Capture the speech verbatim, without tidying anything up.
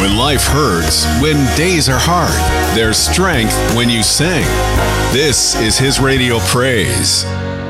When life hurts, when days are hard, there's strength when you sing. This is His Radio Praise.